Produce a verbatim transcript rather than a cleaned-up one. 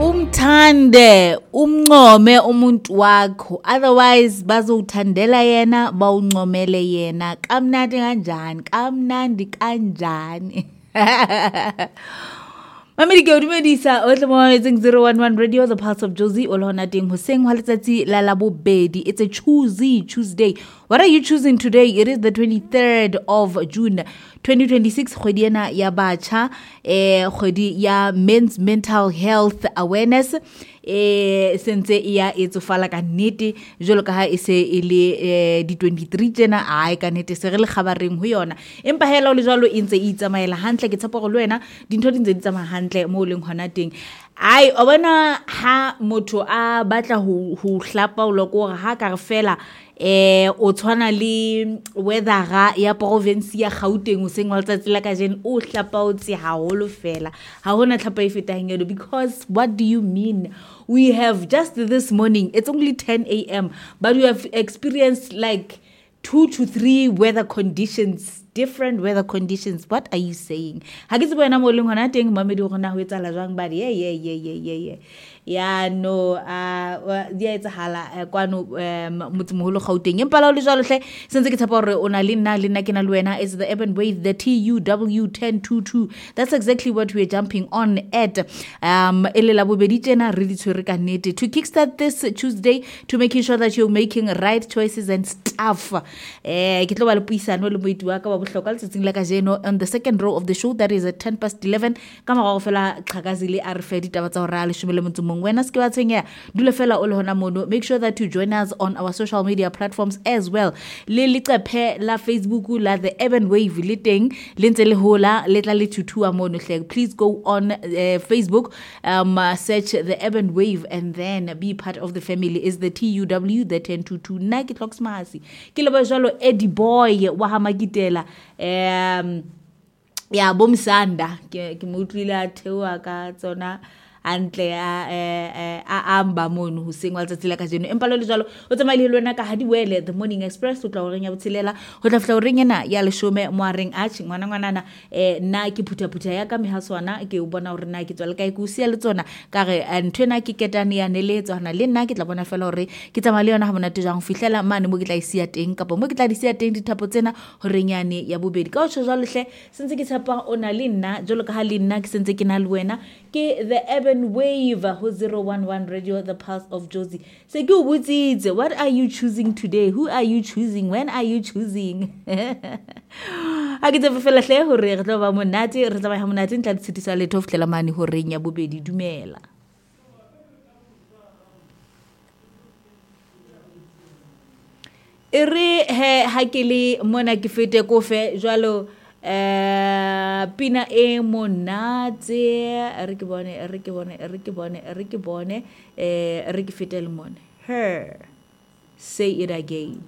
umthande umncome umuntu wakho, otherwise bazowuthandela yena bawuncomele yena. Kamnandi kanjani, kamnandi kanjani. Mamedi ke o dumedisa o tle mo mametseng zero one one Radio, the Pulse of Jozi. O lona teng hoseng wa letsatsi la la bobedi. It's a choosy Tuesday. What are you choosing today? It is the twenty-third of June twenty twenty-six. Kgwedi ena ya batjha, eh kgwedi ya men's mental health awareness. Eh sense ya etsofala ka nnete jolo ka ha e se ile eh di twenty-three tsena ai ka nnete se re le khabareng ho yona. Empa hela o le jalo e ntse e tsamaela hantle. Ke tshepa go le wena dintho di ntse di tsamaya hantle mo leng hona teng. Ai o bona ha motho a batla ho ho hlapa o lokore ha ka re fela eh o tshwana le weather ya province ya Gauteng o seng wa letsatsi la ka jene o hlapa o tsi haholo fela ha hona hlapa e fetang yelo. Because what do you mean? We have just this morning, it's only ten a m, but we have experienced like two to three weather conditions, different weather conditions. What are you saying? Ha ke tsebo ena mo leng hona teng mamedi gona ho etsala jwang ba yeah yeah yeah yeah yeah yeah ya no a dia etsahala kwano motsemoholo Gauteng. Empa la le jalo hle sentse ke tshepa hore ona le nna le nna ke na le wena is the Urban Wave, the T U W ten twenty-two. That's exactly what we're jumping on at um ele la bobedi tsena re di tshwere ka nnete to kickstart this Tuesday, to making sure that you're making right choices and stuff. Eh ke tlo ba le puisano le moiti wa ka ba bohlokwa letsatsing la ka jeno on the second row of the show, that is at ten past eleven. Ka mara go fela Qhakazile a re fe ditaba tsa hore a le shomele motsomong wena ske wa tshenya dule fela o le hona mono. Make sure that you join us on our social media platforms as well. Le liqephe la Facebook la the Urban Wave le teng le ntse le hola le tla le tutua mono hle. Please go on uh, Facebook, um uh, search the Urban Wave and then be part of the family. Is the T U W the ten twenty-two. Nna ke Tlox Mahasi ke le ba jalo Eddie Boy wa ha Makitela um ya bomsanda ke ke motlile thewa ka tsona antle a a amba mono ho sengwa letsatsi la ka jeno. Empa lo le jalo o tsamaile le wena ka ha di wele the Morning Express o tla o renya botshelela ho tla fla o renyena ya leshome moareng a tshi ngwana ngwanana eh nna ke phutha phutha ya ka mehaswana ke o bona hore nna ke tswela ka ikusia le tsona ka re nthwena ke ketane ya neletsa hana le nna ke tla bona fela hore ke tsamaya le yona ha monate jang fihlela mane mo ke tla isia teng kapa mo ke tla disia teng dithapo tsena ho renyane ya bobedi ka o tsho jalo hle sentse ke tsapa ona le nna jolo ka ha le nna ke sentse ke na le wena ke the Urban Wave ho zero one one Radio, the Pulse of Jozi. Se ke o botsitse, what are you choosing today? Who are you choosing? When are you choosing? Ha ke tsefe fela hle hore re tlo ba monate re tsamaya monate ntla ditshitisa le thof tlela mane ho reng ya bobedi. Dumela e re he ha ke le mona ke fete ko fe jwalo eh pina e monate re ke bone re ke bone re ke bone re ke bone eh re ke fetele mone her say it again.